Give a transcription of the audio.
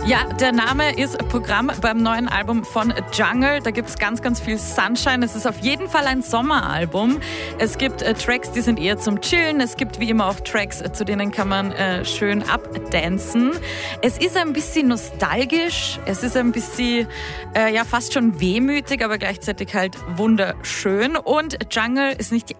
Ja, der Name ist Programm beim neuen Album von Jungle. Da gibt es ganz, ganz viel Sunshine. Es ist auf jeden Fall ein Sommeralbum. Es gibt Tracks, die sind eher zum Chillen. Es gibt wie immer auch Tracks, zu denen kann man schön abdancen. Es ist ein bisschen nostalgisch. Es ist ein bisschen fast schon wehmütig, aber gleichzeitig halt wunderschön. Und Jungle ist nicht die